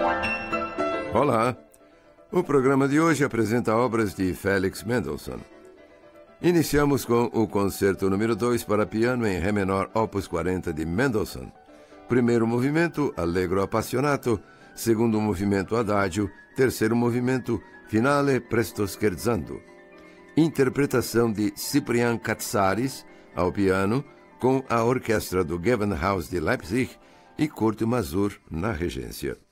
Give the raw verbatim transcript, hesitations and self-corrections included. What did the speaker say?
Olá! O programa de hoje apresenta obras de Felix Mendelssohn. Iniciamos com o concerto número dois para piano em Ré menor, opus quarenta de Mendelssohn. Primeiro movimento, Allegro Appassionato. Segundo movimento, Adagio. Terceiro movimento, Finale Presto Scherzando. Interpretação de Ciprian Katsaris ao piano, com a orquestra do Gewandhaus de Leipzig e Kurt Masur na regência.